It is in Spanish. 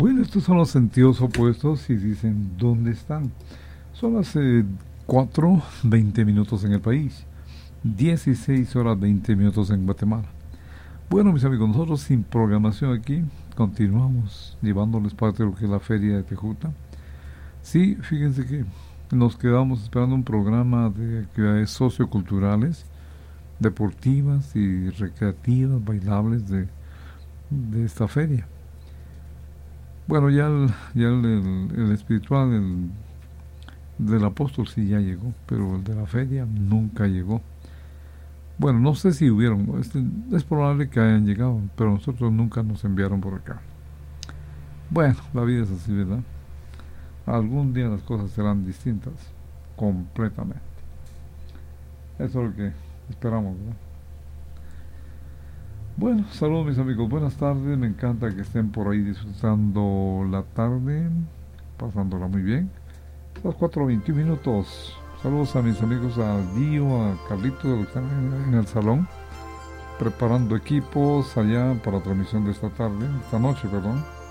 Bueno, estos son los sentidos opuestos y dicen, ¿dónde están? Son las 4:20 minutos en el país, 16 horas 20 minutos en Guatemala. Bueno, mis amigos, nosotros sin programación aquí, continuamos llevándoles parte de lo que es la Feria de Tejuta. Sí, fíjense que nos quedamos esperando un programa de actividades socioculturales, deportivas y recreativas, bailables de esta feria. Bueno, el espiritual del apóstol sí ya llegó, pero el de la feria nunca llegó. Bueno, no sé si hubieron, es probable que hayan llegado, pero nosotros nunca nos enviaron por acá. Bueno, la vida es así, ¿verdad? Algún día las cosas serán distintas, completamente. Eso es lo que esperamos, ¿verdad? Bueno, saludos mis amigos, buenas tardes, me encanta que estén por ahí disfrutando la tarde, pasándola muy bien. Las 4:21 minutos. Saludos a mis amigos, a Dio, a Carlitos, que están en el salón, preparando equipos allá para la transmisión de esta tarde, esta noche, perdón.